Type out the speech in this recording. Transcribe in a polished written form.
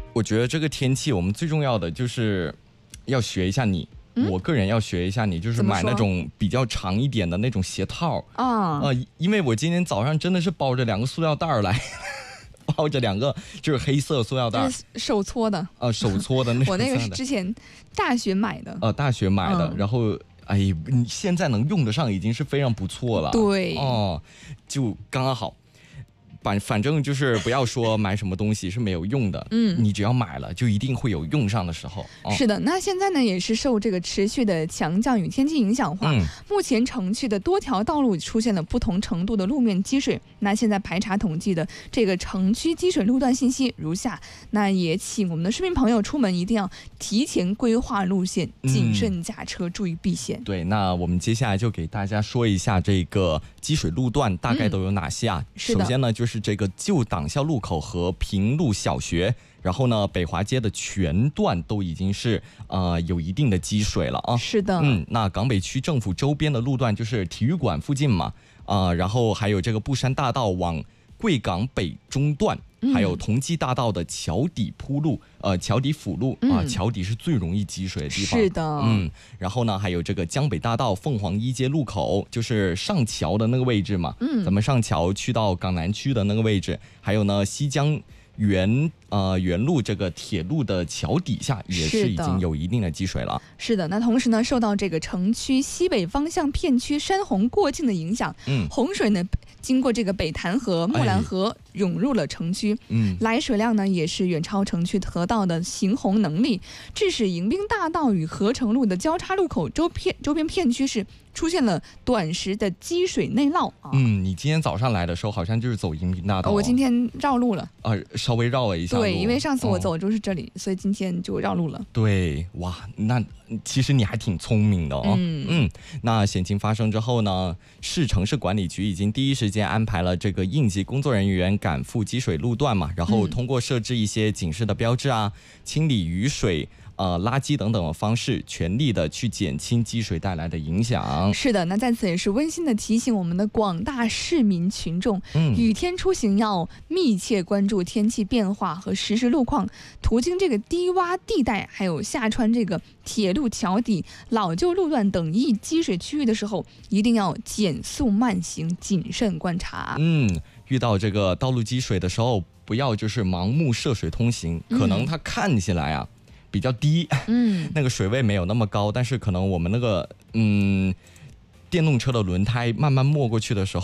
我觉得这个天气我们最重要的就是要学一下你。我个人要学一下你，就是买那种比较长一点的那种鞋套啊，因为我今天早上真的是包着2个塑料袋来，包着2个就是黑色塑料袋， 手搓的手搓的那种。 我那个是之前大学买的， 大学买的，然后哎，你现在能用得上已经是非常不错了。 对， 就刚刚好。反正就是不要说买什么东西是没有用的，你只要买了就一定会有用上的时候。 是的，那现在呢也是受这个持续的强降雨天气影响化，目前城区的多条道路出现了不同程度的路面积水。那现在排查统计的这个城区积水路段信息如下，那也请我们的市民朋友出门一定要提前规划路线，谨慎驾车，注意避险。 对，那我们接下来就给大家说一下这个积水路段大概都有哪些啊？首先呢就是这个旧党校路口和平路小学，然后呢北华街的全段都已经是有一定的积水了啊。 是的， 那港北区政府周边的路段就是体育馆附近嘛，然后还有这个布山大道往贵港北中段，还有同济大道的桥底铺路，桥底辅路桥底是最容易积水的地方。 是的， 然后呢，还有这个江北大道凤凰一街路口，就是上桥的那个位置嘛，咱们上桥去到港南区的那个位置，还有呢西江原路这个铁路的桥底下也是已经有一定的积水了。 是的，那同时呢，受到这个城区西北方向片区山洪过境的影响，洪水呢经过这个北潭河、木兰河涌入了城区，来水量呢也是远超城区河道的行洪能力，致使迎宾大道与合成路的交叉路口周边片区是出现了短时的积水内涝啊。 你今天早上来的时候好像就是走迎宾大道， 我今天绕路了稍微绕了一下路。 对，因为上次我走就是这里，所以今天就绕路了。 对，哇，那其实你还挺聪明的哦。那险情发生之后呢，市城市管理局已经第一时间安排了这个应急工作人员赶赴积水路段嘛，然后通过设置一些警示的标志啊，清理雨水、垃圾等等的方式，全力的去减轻积水带来的影响。 是的，那在此也是温馨的提醒我们的广大市民群众，雨天出行要密切关注天气变化和实时路况，途经这个低洼地带，还有下穿这个铁路桥底、老旧路段等易积水区域的时候，一定要减速慢行，谨慎观察。 遇到这个道路积水的时候，不要就是盲目涉水通行，可能它看起来比较低，那个水位没有那么高，但是可能我们那个电动车的轮胎慢慢没过去的时候